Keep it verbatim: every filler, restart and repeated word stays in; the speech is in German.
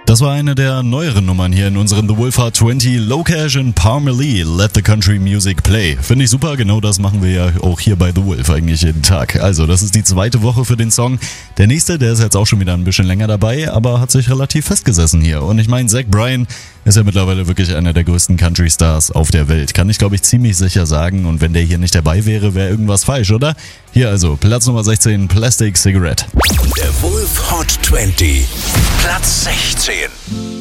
Das war eine der neueren Nummern hier in unseren The Wolf Hard zwanzig. Locash und Parmalee, Let the Country Music Play. Finde ich super, genau das machen wir ja auch hier bei The Wolf eigentlich jeden Tag. Also, das ist die zweite Woche für den Song. Der nächste, der ist jetzt auch schon wieder ein bisschen länger dabei, aber hat sich relativ festgesessen hier. Und ich meine, Zach Bryan ist ja mittlerweile wirklich einer der größten Country-Stars auf der Welt. Kann ich, glaube ich, ziemlich sicher sagen. Und wenn der hier nicht dabei wäre, wäre irgendwas falsch, oder? Hier also, Platz Nummer sechzehn, Plastic Cigarette. Der Wolf Hot zwanzig, Platz sechzehn.